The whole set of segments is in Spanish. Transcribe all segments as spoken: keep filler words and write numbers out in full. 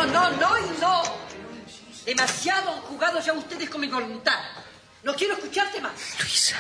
no, no, no y no. Demasiado han jugado ya ustedes con mi voluntad. No quiero escucharte más. Luisa.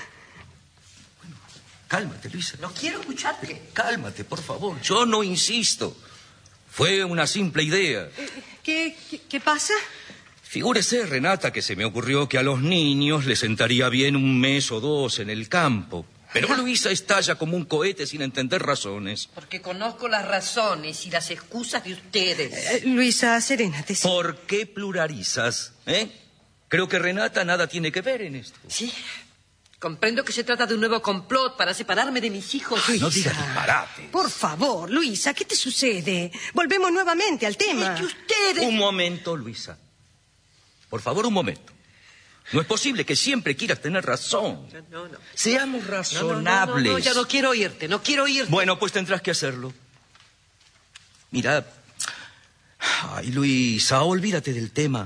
Bueno, cálmate, Luisa. No quiero escucharte. Cálmate, por favor. Yo no insisto. Fue una simple idea. ¿Qué, qué, qué pasa? Figúrese, Renata, que se me ocurrió que a los niños les sentaría bien un mes o dos en el campo. Pero Luisa estalla como un cohete sin entender razones. Porque conozco las razones y las excusas de ustedes. Eh, Luisa, serénate. Sí. ¿Por qué pluralizas? ¿Eh? Creo que Renata nada tiene que ver en esto. Sí. Comprendo que se trata de un nuevo complot para separarme de mis hijos. Ay, no digas disparate. Por favor, Luisa, ¿qué te sucede? Volvemos nuevamente al tema. Es que ustedes... Un momento, Luisa. Por favor, un momento. No es posible que siempre quieras tener razón. No, no. Seamos razonables. No, no, no, no, ya no quiero oírte, no quiero oírte. Bueno, pues tendrás que hacerlo. Mira... Ay, Luisa, olvídate del tema.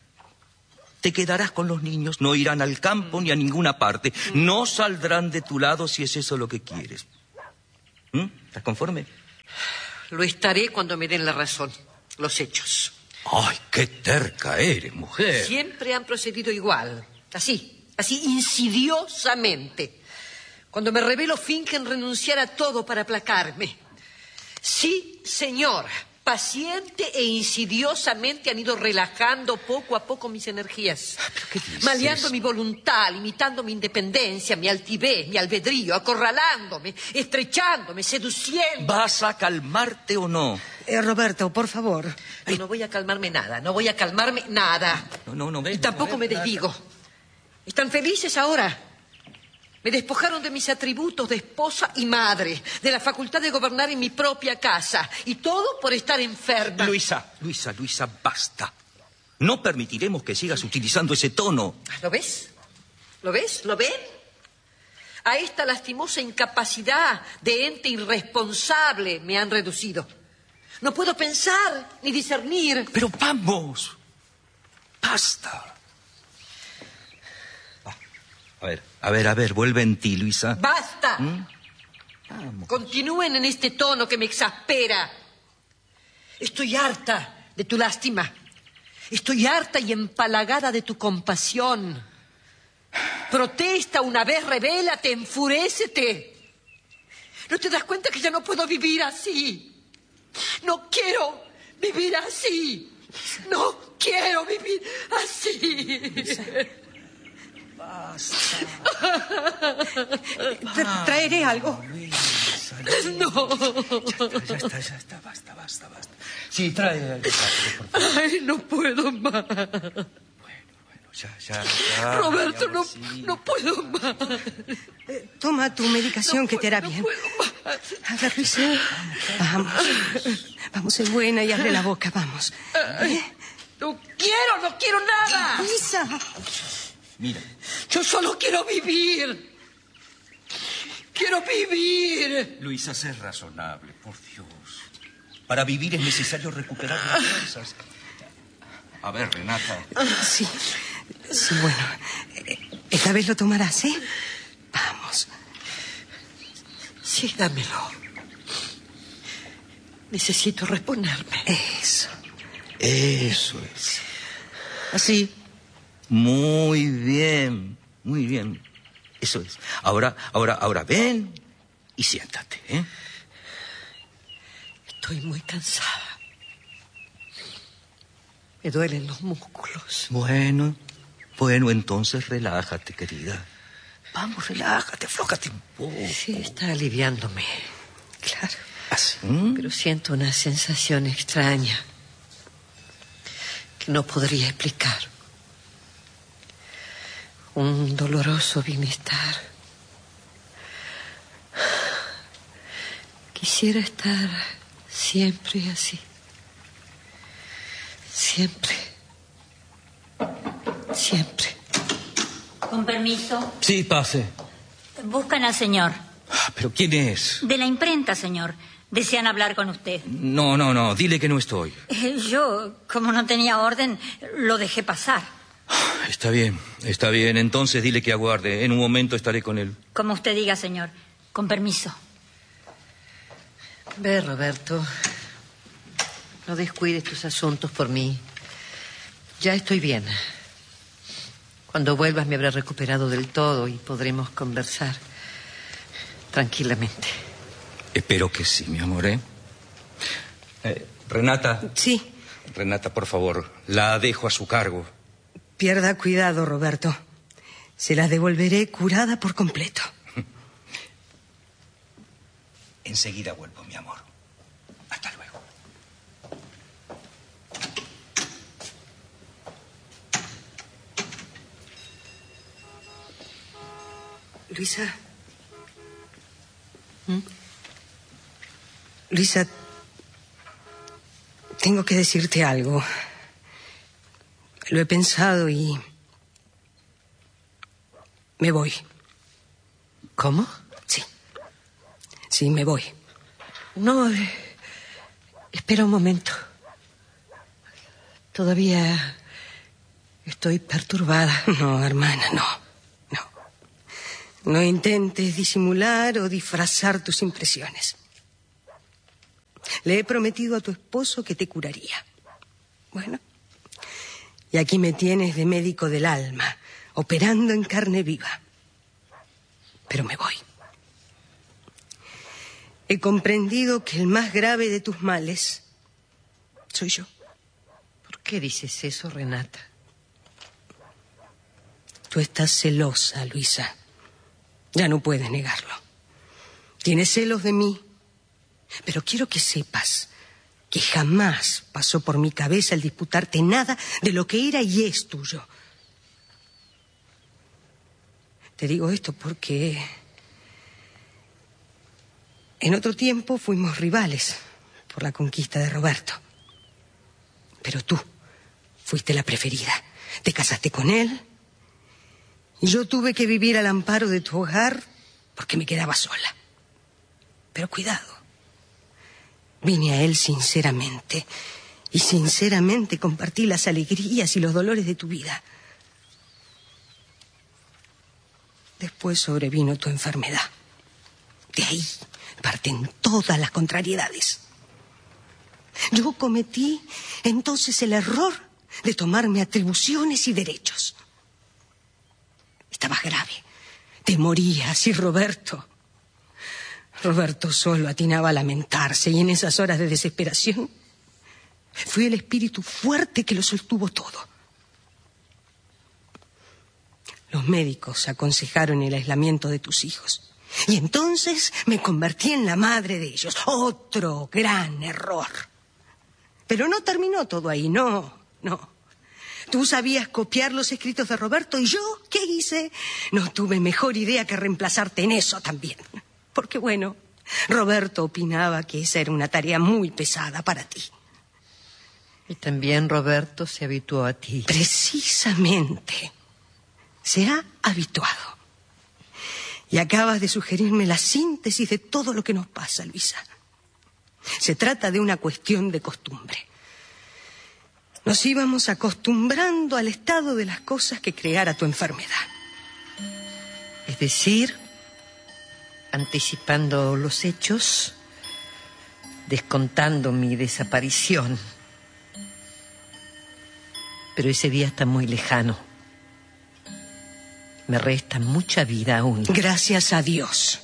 Te quedarás con los niños, no irán al campo ni a ninguna parte. No saldrán de tu lado si es eso lo que quieres. ¿Mm? ¿Estás conforme? Lo estaré cuando me den la razón, los hechos. Ay, qué terca eres, mujer. Siempre han procedido igual, así, así insidiosamente. Cuando me revelo fingen renunciar a todo para aplacarme. Sí, señor, paciente e insidiosamente han ido relajando poco a poco mis energías. ¿Pero qué dices? Maleando mi voluntad, limitando mi independencia, mi altivez, mi albedrío, acorralándome, estrechándome, seduciendo. ¿Vas a calmarte o no? Eh, Roberto, por favor. No, no voy a calmarme nada, no voy a calmarme nada. No, no, no ves. Y tampoco no me ves, desdigo. ¿Están felices ahora? Me despojaron de mis atributos de esposa y madre, de la facultad de gobernar en mi propia casa, y todo por estar enferma. Luisa, Luisa, Luisa, basta. No permitiremos que sigas utilizando ese tono. ¿Lo ves? ¿Lo ves? ¿Lo ven? A esta lastimosa incapacidad de ente irresponsable me han reducido. No puedo pensar ni discernir. Pero vamos. Basta. A ver, a ver, a ver, vuelve en ti, Luisa. ¡Basta! ¿Mm? Vamos. Continúen en este tono que me exaspera. Estoy harta de tu lástima. Estoy harta y empalagada de tu compasión. Protesta una vez, rebélate, enfurécete. ¿No te das cuenta que ya no puedo vivir así? No quiero vivir así. No quiero vivir así. Basta. Tra- traeré algo. Luisa, Luisa. No. Ya está, ya está, ya está. Basta, basta, basta. Sí, trae algo rápido, por favor. Ay, no puedo más. Bueno, bueno, ya, ya, ya. Roberto, ya, no, sí. no puedo más. Eh, toma tu medicación No que te hará puedo, bien. No puedo más. A ver, Luisa. Vamos. Vamos, sé buena y abre la boca, vamos. ¿Eh? No quiero, no quiero nada. Luisa. Mira. Yo solo quiero vivir. Quiero vivir. Luisa, sé razonable, por Dios. Para vivir es necesario recuperar las fuerzas. A ver, Renata. Sí, sí, bueno. Eh, Esta vez lo tomarás, ¿eh? Vamos. Sí, dámelo. Necesito reponerme. Eso. Eso es. Así. Muy bien, muy bien. Eso es. Ahora, ahora, ahora ven y siéntate, ¿eh? Estoy muy cansada. Me duelen los músculos. Bueno, bueno, entonces relájate, querida. Vamos, relájate, aflójate un poco. Sí, está aliviándome. Claro. ¿Así? Pero siento una sensación extraña que no podría explicar. Un doloroso bienestar. Quisiera estar siempre así. Siempre. Siempre. Con permiso. Sí, pase. Buscan al señor. Ah, ¿pero quién es? De la imprenta, señor. Desean hablar con usted. No, no, no, dile que no estoy. Eh, Yo, como no tenía orden, lo dejé pasar. Está bien, está bien. Entonces dile que aguarde. En un momento estaré con él. Como usted diga, señor. Con permiso. Ve, Roberto. No descuides tus asuntos por mí. Ya estoy bien. Cuando vuelvas me habré recuperado del todo y podremos conversar tranquilamente. Espero que sí, mi amor, ¿eh? eh Renata. Sí. Renata, por favor, la dejo a su cargo. Pierda cuidado, Roberto. Se la devolveré curada por completo. Enseguida vuelvo, mi amor. Hasta luego. Luisa. ¿Mm? Luisa, tengo que decirte algo. Lo he pensado y me voy. ¿Cómo? Sí. Sí, me voy. No, eh, espera un momento. Todavía estoy perturbada. No, hermana, no. No. No intentes disimular o disfrazar tus impresiones. Le he prometido a tu esposo que te curaría. Bueno, y aquí me tienes de médico del alma, operando en carne viva. Pero me voy. He comprendido que el más grave de tus males soy yo. ¿Por qué dices eso, Renata? Tú estás celosa, Luisa. Ya no puedes negarlo. Tienes celos de mí. Pero quiero que sepas que jamás pasó por mi cabeza el disputarte nada de lo que era y es tuyo. Te digo esto porque en otro tiempo fuimos rivales por la conquista de Roberto. Pero tú fuiste la preferida. Te casaste con él y yo tuve que vivir al amparo de tu hogar porque me quedaba sola. Pero cuidado. Vine a él sinceramente, y sinceramente compartí las alegrías y los dolores de tu vida. Después sobrevino tu enfermedad. De ahí parten todas las contrariedades. Yo cometí entonces el error de tomarme atribuciones y derechos. Estabas grave, te morías y Roberto... Roberto solo atinaba a lamentarse y en esas horas de desesperación fui el espíritu fuerte que lo sostuvo todo. Los médicos aconsejaron el aislamiento de tus hijos y entonces me convertí en la madre de ellos. Otro gran error. Pero no terminó todo ahí, no, no. Tú sabías copiar los escritos de Roberto y yo, ¿qué hice? No tuve mejor idea que reemplazarte en eso también. Porque, bueno, Roberto opinaba que esa era una tarea muy pesada para ti. Y también Roberto se habituó a ti. Precisamente. Se ha habituado. Y acabas de sugerirme la síntesis de todo lo que nos pasa, Luisa. Se trata de una cuestión de costumbre. Nos íbamos acostumbrando al estado de las cosas que creara tu enfermedad. Es decir, anticipando los hechos, descontando mi desaparición. Pero ese día está muy lejano. Me resta mucha vida aún. Gracias a Dios.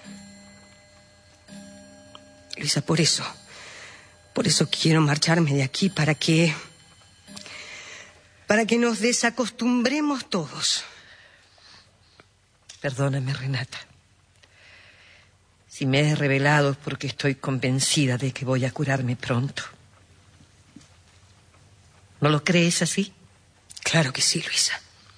Luisa, por eso, por eso quiero marcharme de aquí para que, para que nos desacostumbremos todos. Perdóname, Renata. Si me he revelado es porque estoy convencida de que voy a curarme pronto. ¿No lo crees así? Claro que sí, Luisa.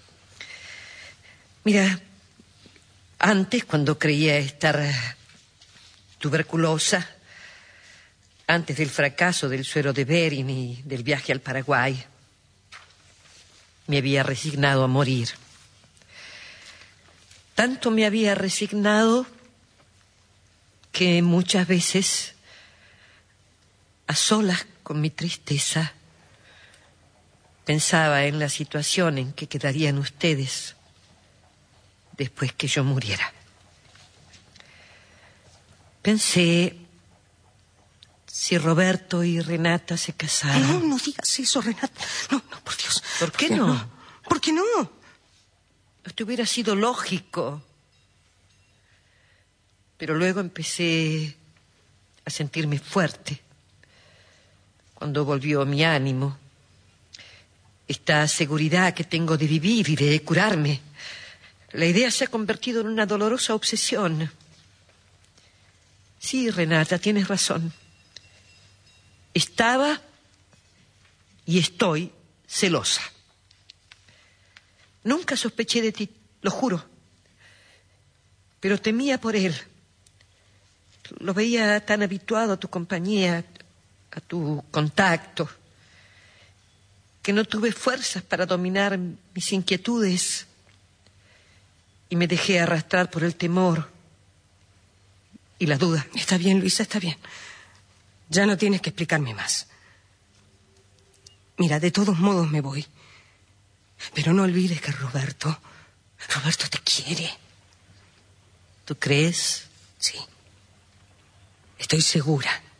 Mira, antes, cuando creía estar tuberculosa, antes del fracaso del suero de Bering y del viaje al Paraguay, me había resignado a morir. Tanto me había resignado que muchas veces, a solas con mi tristeza, pensaba en la situación en que quedarían ustedes después que yo muriera. Pensé Si Roberto y Renata se casaran. No, no digas eso, Renata. No, no, por Dios. ¿Por qué no? ¿Por qué no? Esto hubiera sido lógico. Pero luego empecé a sentirme fuerte. Cuando volvió mi ánimo, esta seguridad que tengo de vivir y de curarme, la idea se ha convertido en una dolorosa obsesión. Sí, Renata, tienes razón. Estaba y estoy celosa. Nunca sospeché de ti, lo juro. Pero temía por él. Lo veía tan habituado a tu compañía, a tu contacto, que no tuve fuerzas para dominar mis inquietudes y me dejé arrastrar por el temor y la duda. Está bien, Luisa, está bien. Ya no tienes que explicarme más. Mira, de todos modos me voy. Pero no olvides que Roberto... Roberto te quiere. ¿Tú crees? Sí. Estoy segura.